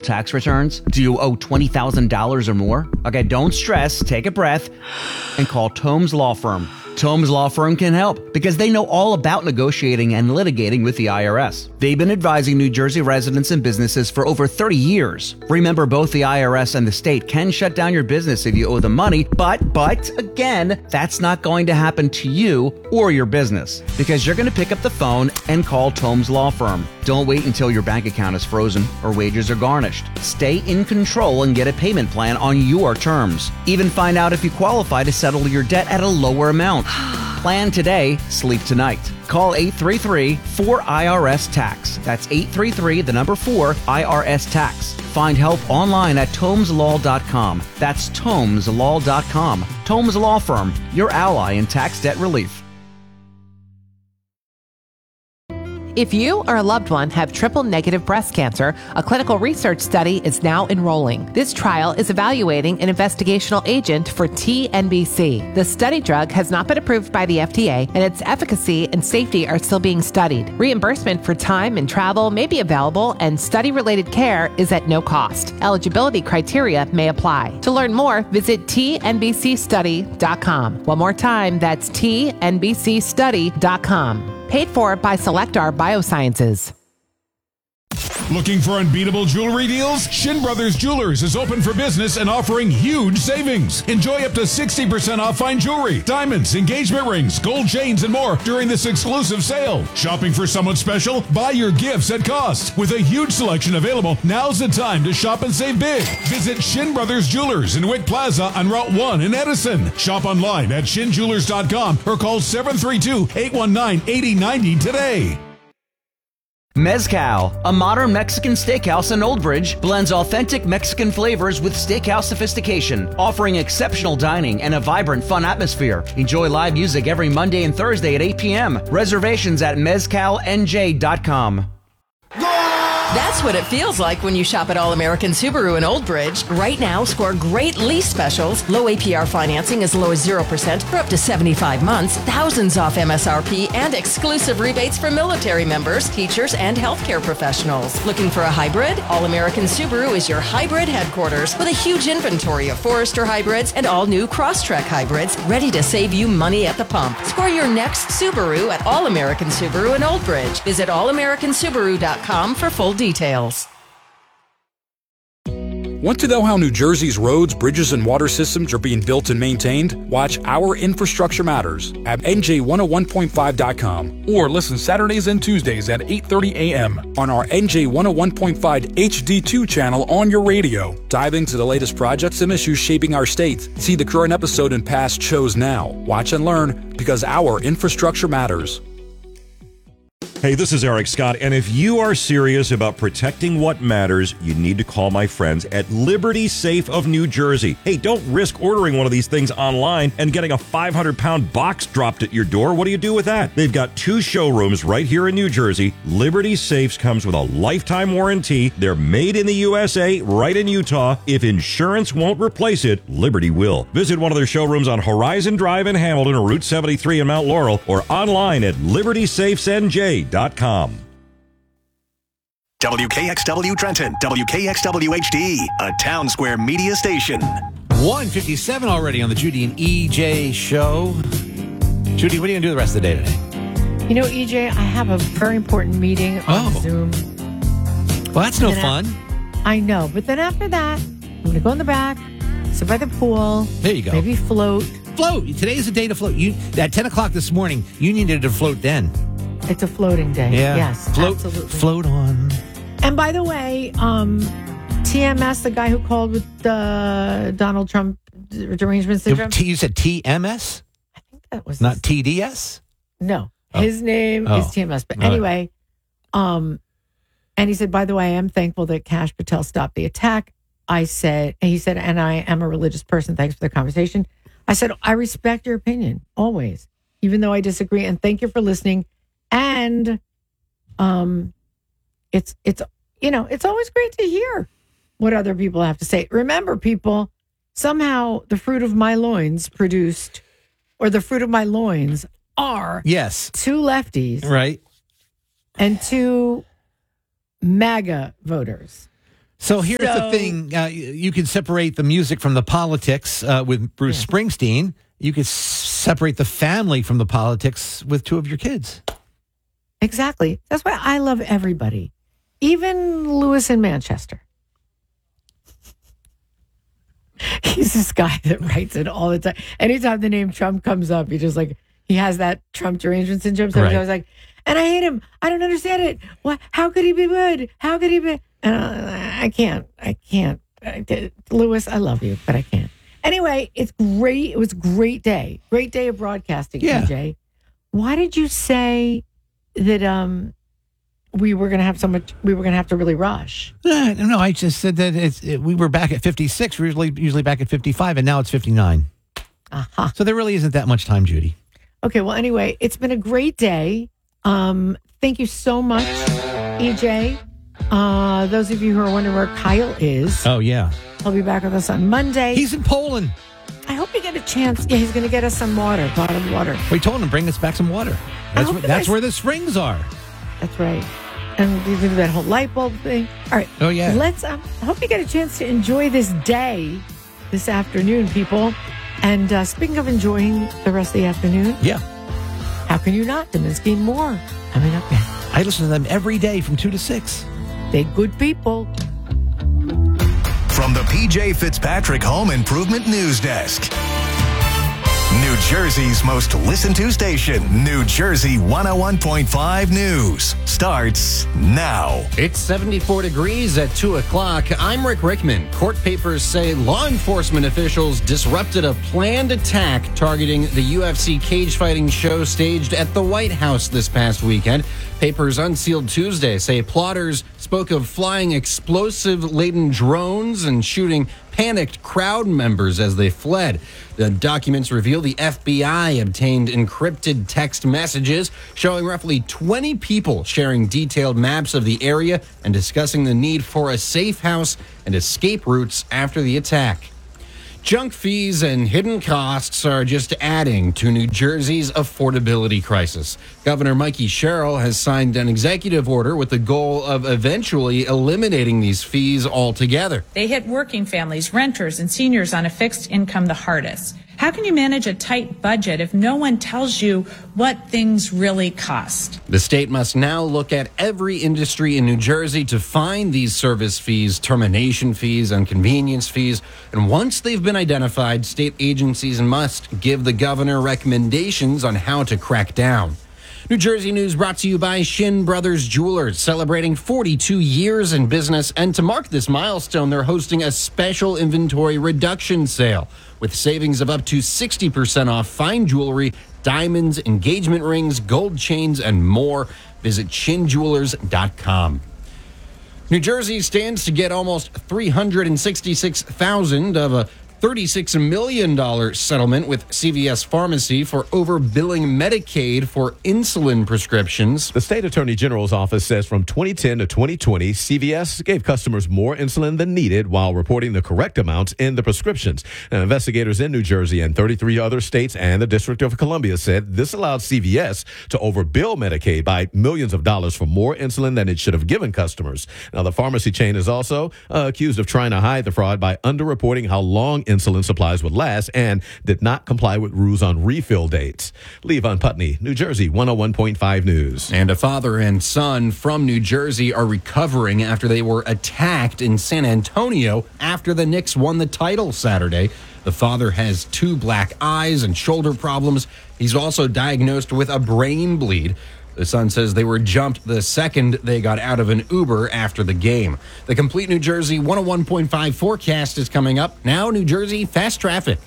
tax returns? Do you owe $20,000 or more? Okay, don't stress, take a breath, and call Tomes Law Firm. Tomes Law Firm can help because they know all about negotiating and litigating with the IRS. They've been advising New Jersey residents and businesses for over 30 years. Remember, both the IRS and the state can shut down your business if you owe them money, but again, that's not going to happen to you or your business because you're going to pick up the phone and call Tomes Law Firm. Don't wait until your bank account is frozen or wages are garnished. Stay in control and get a payment plan on your terms. Even find out if you qualify to settle your debt at a lower amount. Plan today, sleep tonight. Call 833-4IRS-TAX. That's 833-4-IRS-TAX. Find help online at TomesLaw.com. That's TomesLaw.com. Tomes Law Firm, your ally in tax debt relief. If you or a loved one have triple-negative breast cancer, a clinical research study is now enrolling. This trial is evaluating an investigational agent for TNBC. The study drug has not been approved by the FDA, and its efficacy and safety are still being studied. Reimbursement for time and travel may be available, and study-related care is at no cost. Eligibility criteria may apply. To learn more, visit tnbcstudy.com. One more time, that's tnbcstudy.com. Paid for by Selectar Biosciences. Looking for unbeatable jewelry deals? Shin Brothers Jewelers is open for business and offering huge savings. Enjoy up to 60% off fine jewelry, diamonds, engagement rings, gold chains, and more during this exclusive sale. Shopping for someone special? Buy your gifts at cost. With a huge selection available, now's the time to shop and save big. Visit Shin Brothers Jewelers in Wick Plaza on Route 1 in Edison. Shop online at shinjewelers.com or call 732-819-8090 today. Mezcal, a modern Mexican steakhouse in Old Bridge, blends authentic Mexican flavors with steakhouse sophistication, offering exceptional dining and a vibrant, fun atmosphere. Enjoy live music every Monday and Thursday at 8 p.m. Reservations at mezcalnj.com. That's what it feels like when you shop at All American Subaru in Old Bridge. Right now, score great lease specials, low APR financing as low as 0% for up to 75 months, thousands off MSRP, and exclusive rebates for military members, teachers, and healthcare professionals. Looking for a hybrid? All American Subaru is your hybrid headquarters with a huge inventory of Forester hybrids and all new Crosstrek hybrids ready to save you money at the pump. Score your next Subaru at All American Subaru in Old Bridge. Visit allamericansubaru.com for full details. Want to know how New Jersey's roads, bridges, and water systems are being built and maintained? Watch Our Infrastructure Matters at NJ101.5.com or listen Saturdays and Tuesdays at 8:30 a.m. on our NJ101.5 HD2 channel on your radio. Dive into the latest projects and issues shaping our state. See the current episode and past shows now. Watch and learn because Our Infrastructure Matters. Hey, this is Eric Scott, and if you are serious about protecting what matters, you need to call my friends at Liberty Safe of New Jersey. Hey, don't risk ordering one of these things online and getting a 500-pound box dropped at your door. What do you do with that? They've got 2 showrooms right here in New Jersey. Liberty Safes comes with a lifetime warranty. They're made in the USA, right in Utah. If insurance won't replace it, Liberty will. Visit one of their showrooms on Horizon Drive in Hamilton or Route 73 in Mount Laurel or online at libertysafesnj.com. WKXW Trenton, WKXW HD, a Town Square media station. 1:57 already on the Judy and EJ show. Judy, what are you going to do the rest of the day today? You know, EJ, I have a very important meeting on Zoom. Well, that's no fun. I know, but then after that, I'm going to go in the back, sit by the pool. There you go. Maybe float. Float. Today is the day to float. At 10 o'clock this morning, you needed to float then. It's a floating day. Yeah. Yes, absolutely. Float on. And by the way, TMS, the guy who called with Donald Trump derangement syndrome. You said TMS? I think that was not TDS? No. His name is TMS. But anyway, and he said, by the way, I am thankful that Kash Patel stopped the attack. He said, and I am a religious person. Thanks for the conversation. I said, I respect your opinion always, even though I disagree. And thank you for listening. And it's always great to hear what other people have to say. Remember, people, somehow the fruit of my loins are 2 lefties, right, and 2 MAGA voters. So here's the thing. You can separate the music from the politics with Bruce Springsteen. You could separate the family from the politics with two of your kids. Exactly. That's why I love everybody. Even Lewis in Manchester. He's this guy that writes it all the time. Anytime the name Trump comes up, he has that Trump derangement syndrome. So I was like, and I hate him. I don't understand it. What? How could he be good? How could he be? And I can't. Lewis, I love you, but I can't. Anyway, it's great. It was a great day. Great day of broadcasting, DJ. Why did you say that we were going to have to really rush? No, I just said that we were back at 56. We're usually back at 55, and now it's 59. Uh-huh. So there really isn't that much time, Judy. Okay, well, anyway, it's been a great day. Thank you so much, EJ. Those of you who are wondering where Kyle is. Oh, yeah. He'll be back with us on Monday. He's in Poland. I hope you get a chance. Yeah, he's going to get us some water, bottled water. We told him to bring us back some water. That's where the springs are. That's right. And you do that whole light bulb thing. All right. Oh, yeah. Let's. I hope you get a chance to enjoy this day, this afternoon, people. And speaking of enjoying the rest of the afternoon. Yeah. How can you not? Deminsky and more coming up next. I listen to them every day from 2 to 6. They're good people. From the PJ Fitzpatrick Home Improvement News Desk. New Jersey's most listened to station, New Jersey 101.5 News, starts now. It's 74 degrees at 2 o'clock. I'm Rick Rickman. Court papers say law enforcement officials disrupted a planned attack targeting the UFC cage fighting show staged at the White House this past weekend. Papers unsealed Tuesday say plotters spoke of flying explosive-laden drones and shooting panicked crowd members as they fled. The documents reveal the FBI obtained encrypted text messages showing roughly 20 people sharing detailed maps of the area and discussing the need for a safe house and escape routes after the attack. Junk fees and hidden costs are just adding to New Jersey's affordability crisis. Governor Mikey Sherrill has signed an executive order with the goal of eventually eliminating these fees altogether. They hit working families, renters, and seniors on a fixed income the hardest. How can you manage a tight budget if no one tells you what things really cost? The state must now look at every industry in New Jersey to find these service fees, termination fees, and convenience fees. And once they've been identified, state agencies must give the governor recommendations on how to crack down. New Jersey News brought to you by Shin Brothers Jewelers, celebrating 42 years in business. And to mark this milestone, they're hosting a special inventory reduction sale with savings of up to 60% off fine jewelry, diamonds, engagement rings, gold chains, and more. Visit shinjewelers.com. New Jersey stands to get almost $366,000 of a $36 million settlement with CVS Pharmacy for overbilling Medicaid for insulin prescriptions. The state attorney general's office says from 2010 to 2020, CVS gave customers more insulin than needed while reporting the correct amounts in the prescriptions. Now, investigators in New Jersey and 33 other states and the District of Columbia said this allowed CVS to overbill Medicaid by millions of dollars for more insulin than it should have given customers. Now, the pharmacy chain is also accused of trying to hide the fraud by underreporting how long insulin supplies would last and did not comply with rules on refill dates. Levon Putney, New Jersey 101.5 News. And a father and son from New Jersey are recovering after they were attacked in San Antonio after the Knicks won the title Saturday. The father has 2 black eyes and shoulder problems. He's also diagnosed with a brain bleed. The son says they were jumped the second they got out of an Uber after the game. The complete New Jersey 101.5 forecast is coming up. Now, New Jersey fast traffic.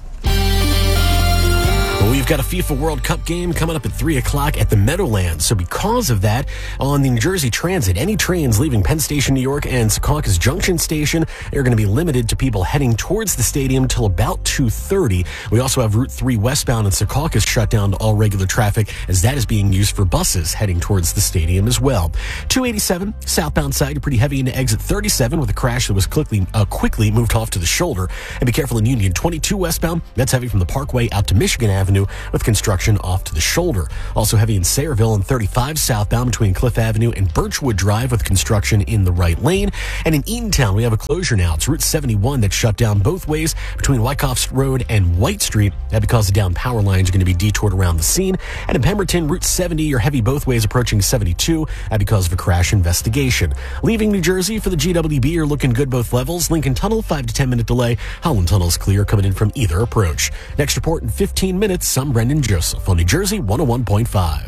We've got a FIFA World Cup game coming up at 3 o'clock at the Meadowlands. So because of that, on the New Jersey Transit, any trains leaving Penn Station, New York and Secaucus Junction Station are going to be limited to people heading towards the stadium till about 2:30. We also have Route 3 westbound in Secaucus shut down to all regular traffic as that is being used for buses heading towards the stadium as well. 287 southbound side, you're pretty heavy into exit 37 with a crash that was quickly moved off to the shoulder. And be careful in Union 22 westbound. That's heavy from the Parkway out to Michigan Avenue Avenue with construction off to the shoulder. Also heavy in Sayreville and 35 southbound between Cliff Avenue and Birchwood Drive with construction in the right lane. And in Eatontown, we have a closure now. It's Route 71 that's shut down both ways between Wyckoff Road and White Street. That because the down power lines are going to be detoured around the scene. And in Pemberton, Route 70, you're heavy both ways approaching 72 because of a crash investigation. Leaving New Jersey for the GWB, you're looking good both levels. Lincoln Tunnel, 5 to 10 minute delay. Holland Tunnel's clear coming in from either approach. Next report in 15 minutes. I'm Brendan Joseph on New Jersey 101.5.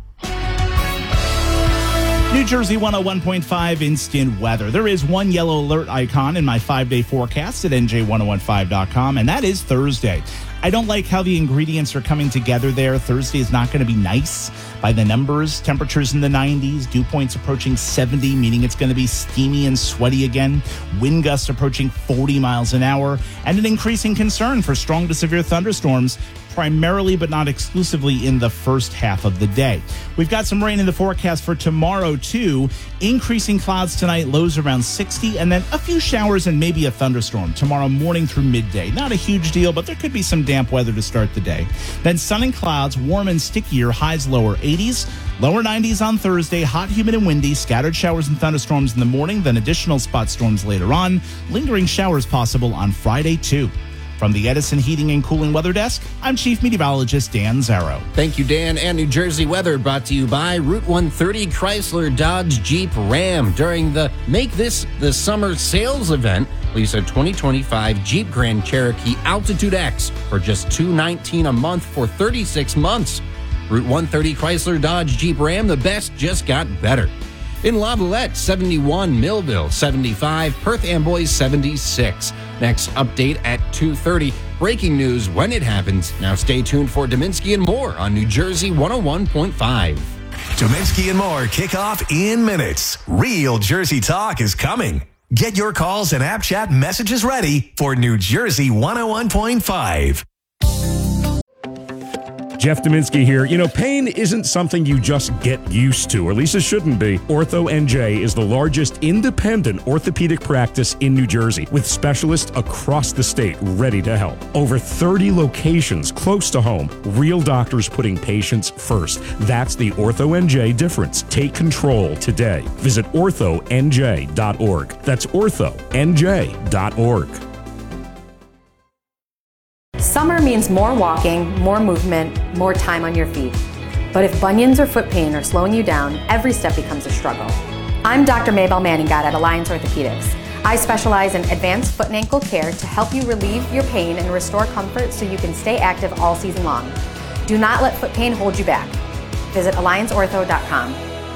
New Jersey 101.5 instant weather. There is one yellow alert icon in my 5-day forecast at NJ1015.com, and that is Thursday. I don't like how the ingredients are coming together there. Thursday is not going to be nice by the numbers. Temperatures in the 90s, dew points approaching 70, meaning it's going to be steamy and sweaty again. Wind gusts approaching 40 miles an hour, and an increasing concern for strong to severe thunderstorms, primarily but not exclusively in the first half of the day. We've got some rain in the forecast for tomorrow, too. Increasing clouds tonight, lows around 60, and then a few showers and maybe a thunderstorm tomorrow morning through midday. Not a huge deal, but there could be some damp weather to start the day. Then sun and clouds, warm and stickier, highs lower 80s, lower 90s on Thursday, hot, humid, and windy, scattered showers and thunderstorms in the morning, then additional spot storms later on, lingering showers possible on Friday, too. From the Edison Heating and Cooling Weather Desk, I'm Chief Meteorologist Dan Zarrow. Thank you, Dan. And New Jersey weather brought to you by Route 130 Chrysler Dodge Jeep Ram. During the Make This the Summer sales event, lease a 2025 Jeep Grand Cherokee Altitude X for just $219 a month for 36 months. Route 130 Chrysler Dodge Jeep Ram, the best just got better. In Lavallette, 71, Millville, 75, Perth Amboy, 76. Next update at 2:30. Breaking news when it happens. Now stay tuned for Dominski and more on New Jersey 101.5. Dominski and more kick off in minutes. Real Jersey talk is coming. Get your calls and app chat messages ready for New Jersey 101.5. Jeff Dominski here. You know, pain isn't something you just get used to, or at least it shouldn't be. Ortho NJ is the largest independent orthopedic practice in New Jersey, with specialists across the state ready to help. Over 30 locations close to home, real doctors putting patients first. That's the Ortho NJ difference. Take control today. Visit orthonj.org. That's orthonj.org. Summer means more walking, more movement, more time on your feet. But if bunions or foot pain are slowing you down, every step becomes a struggle. I'm Dr. Maybelle Manninghott at Alliance Orthopedics. I specialize in advanced foot and ankle care to help you relieve your pain and restore comfort so you can stay active all season long. Do not let foot pain hold you back. Visit allianceortho.com.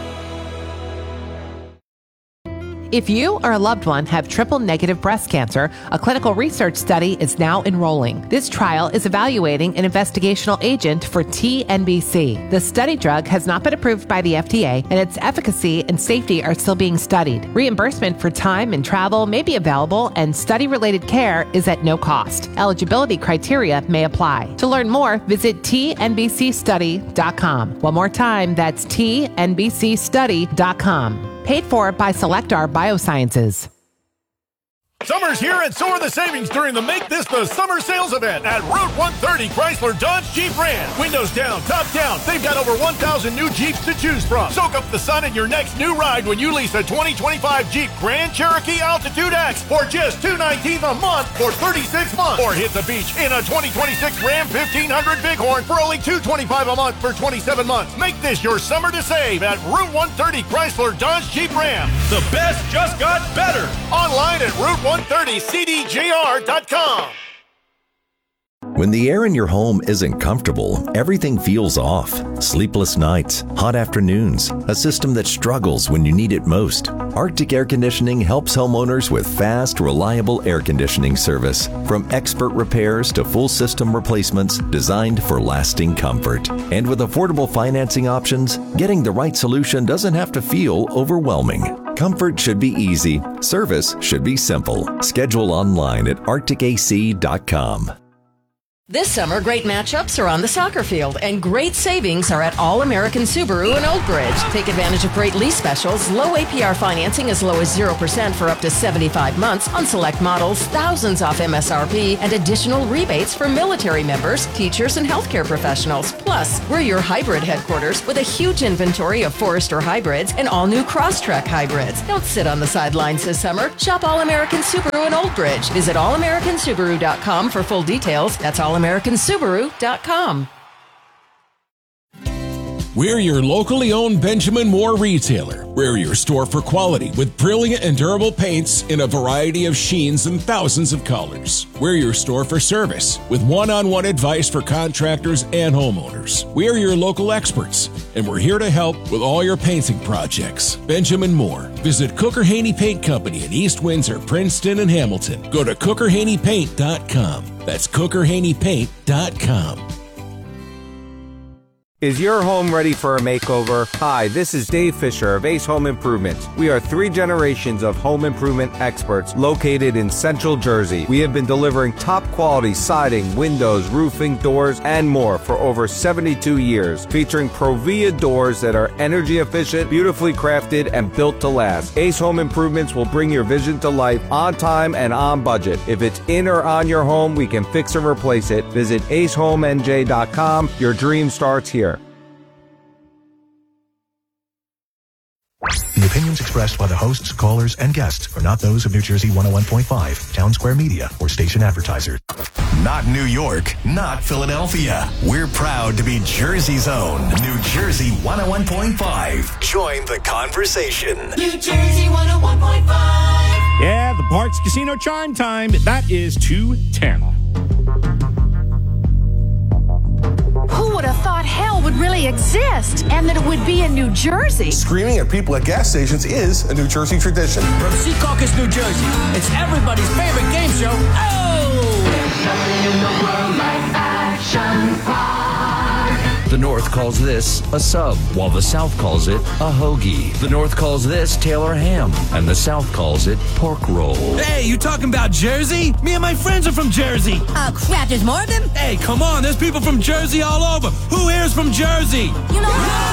If you or a loved one have triple-negative breast cancer, a clinical research study is now enrolling. This trial is evaluating an investigational agent for TNBC. The study drug has not been approved by the FDA, and its efficacy and safety are still being studied. Reimbursement for time and travel may be available, and study-related care is at no cost. Eligibility criteria may apply. To learn more, visit tnbcstudy.com. One more time, that's tnbcstudy.com. Paid for by Selectar Biosciences. Summer's here and so are the savings during the Make This the Summer sales event at Route 130 Chrysler Dodge Jeep Ram. Windows down, top down. They've got over 1,000 new Jeeps to choose from. Soak up the sun in your next new ride when you lease a 2025 Jeep Grand Cherokee Altitude X for just $219 a month for 36 months. Or hit the beach in a 2026 Ram 1500 Bighorn for only $225 a month for 27 months. Make this your summer to save at Route 130 Chrysler Dodge Jeep Ram. The best just got better. Online at Route 130cdjr.com. When the air in your home isn't comfortable, everything feels off. Sleepless nights, hot afternoons, a system that struggles when you need it most. Arctic Air Conditioning helps homeowners with fast, reliable air conditioning service. From expert repairs to full system replacements designed for lasting comfort. And with affordable financing options, getting the right solution doesn't have to feel overwhelming. Comfort should be easy. Service should be simple. Schedule online at arcticac.com. This summer, great matchups are on the soccer field, and great savings are at All American Subaru in Old Bridge. Take advantage of great lease specials, low APR financing as low as 0% for up to 75 months on select models, thousands off MSRP, and additional rebates for military members, teachers, and healthcare professionals. Plus, we're your hybrid headquarters with a huge inventory of Forester hybrids and all new Crosstrek hybrids. Don't sit on the sidelines this summer. Shop All American Subaru in Old Bridge. Visit allamericansubaru.com for full details. That's allamericansubaru.com. We're your locally owned Benjamin Moore retailer. We're your store for quality with brilliant and durable paints in a variety of sheens and thousands of colors. We're your store for service with one-on-one advice for contractors and homeowners. We're your local experts, and we're here to help with all your painting projects. Benjamin Moore. Visit Cooker Haney Paint Company in East Windsor, Princeton, and Hamilton. Go to CookerHaneyPaint.com. That's CookerHaneyPaint.com. Is your home ready for a makeover? Hi, this is Dave Fisher of Ace Home Improvements. We are 3 generations of home improvement experts located in Central Jersey. We have been delivering top quality siding, windows, roofing, doors, and more for over 72 years, featuring Provia doors that are energy efficient, beautifully crafted, and built to last. Ace Home Improvements will bring your vision to life on time and on budget. If it's in or on your home, we can fix or replace it. Visit acehomenj.com. Your dream starts here. The opinions expressed by the hosts, callers, and guests are not those of New Jersey 101.5, Town Square Media, or station advertisers. Not New York, not Philadelphia. We're proud to be Jersey's own New Jersey 101.5. Join the conversation. New Jersey 101.5. Yeah, the Parks Casino chime time. That is 2:10. Who would have thought hell would really exist and that it would be in New Jersey? Screaming at people at gas stations is a New Jersey tradition. From Secaucus, New Jersey, it's everybody's favorite game show. There's nothing in the world like Action Park. The North calls this a sub, while the South calls it a hoagie. The North calls this Taylor ham, and the South calls it pork roll. Hey, you talking about Jersey? Me and my friends are from Jersey. Oh, crap, there's more of them? Hey, come on, there's people from Jersey all over. Who here is from Jersey? You know